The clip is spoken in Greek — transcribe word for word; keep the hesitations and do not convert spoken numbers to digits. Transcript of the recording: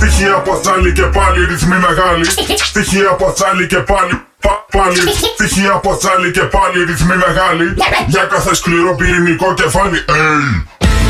Στοιχεία από τσάλι και πάλι ρυθμοί μεγάλοι. Στοιχεία από τσάλι και πάλι πα, πάλι. Στοιχεία από τσάλι και πάλι ρυθμοί μεγάλοι. Για κάθε σκληρό πυρηνικό κεφάλι. Hey.